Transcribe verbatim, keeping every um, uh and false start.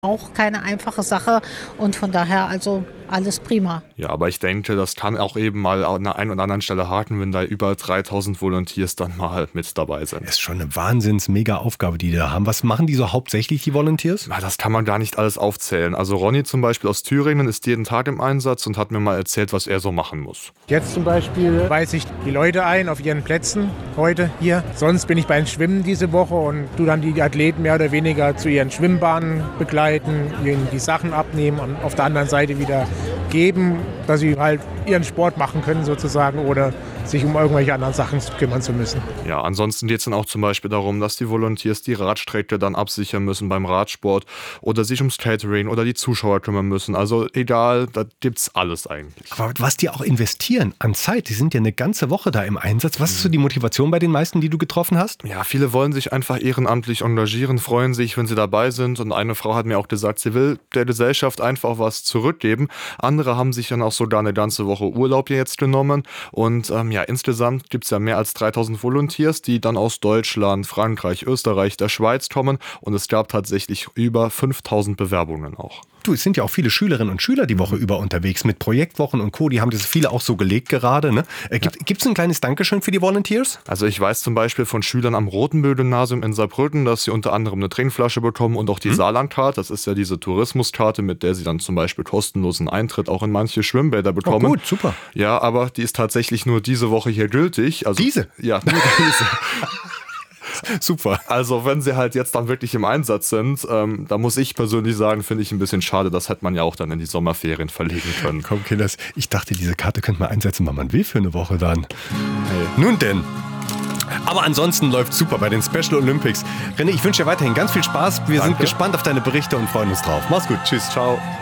Auch keine einfache Sache und von daher also alles prima. Ja, aber ich denke, das kann auch eben mal an der einen oder anderen Stelle haken, wenn da über dreitausend Volunteers dann mal mit dabei sind. Das ist schon eine Wahnsinns-Mega-Aufgabe, die die da haben. Was machen die so hauptsächlich, die Volunteers? Na, das kann man gar nicht alles aufzählen. Also Ronny zum Beispiel aus Thüringen ist jeden Tag im Einsatz und hat mir mal erzählt, was er so machen muss. Jetzt zum Beispiel weise ich die Leute ein auf ihren Plätzen heute hier. Sonst bin ich beim Schwimmen diese Woche und tu dann die Athleten mehr oder weniger zu ihren Schwimmbahnen begleiten, ihnen die Sachen abnehmen und auf der anderen Seite wieder geben, dass sie halt ihren Sport machen können sozusagen oder sich um irgendwelche anderen Sachen kümmern zu müssen. Ja, ansonsten geht es dann auch zum Beispiel darum, dass die Volunteers die Radstrecke dann absichern müssen beim Radsport oder sich ums Catering oder die Zuschauer kümmern müssen. Also egal, da gibt's alles eigentlich. Aber was die auch investieren an Zeit, die sind ja eine ganze Woche da im Einsatz. Was ist so die Motivation bei den meisten, die du getroffen hast? Ja, viele wollen sich einfach ehrenamtlich engagieren, freuen sich, wenn sie dabei sind. Und eine Frau hat mir auch gesagt, sie will der Gesellschaft einfach was zurückgeben. Andere haben sich dann auch sogar eine ganze Woche Urlaub jetzt genommen. Und ähm, ja, insgesamt gibt es ja mehr als dreitausend Volunteers, die dann aus Deutschland, Frankreich, Österreich, der Schweiz kommen. Und es gab tatsächlich über fünftausend Bewerbungen auch. Du, es sind ja auch viele Schülerinnen und Schüler die Woche über unterwegs mit Projektwochen und Co. Die haben das viele auch so gelegt gerade. Ne? Äh, gibt es ein kleines Dankeschön für die Volunteers? Also ich weiß zum Beispiel von Schülern am Rotenbühl-Gymnasium in Saarbrücken, dass sie unter anderem eine Trinkflasche bekommen und auch die hm? Saarlandkarte. Das ist ja diese Tourismuskarte, mit der sie dann zum Beispiel kostenlosen Eintritt auch in manche Schwimmbäder bekommen. Oh gut, super. Ja, aber die ist tatsächlich nur diese Woche hier gültig. Also, diese? Ja, nur diese. Super. Also wenn sie halt jetzt dann wirklich im Einsatz sind, ähm, da muss ich persönlich sagen, finde ich ein bisschen schade. Das hätte man ja auch dann in die Sommerferien verlegen können. Komm, Kinders, ich dachte, diese Karte könnte man einsetzen, wann man will für eine Woche dann. Hey. Nun denn. Aber ansonsten läuft super bei den Special Olympics. René, ich wünsche dir weiterhin ganz viel Spaß. Wir Danke. sind gespannt auf deine Berichte und freuen uns drauf. Mach's gut. Tschüss. Ciao.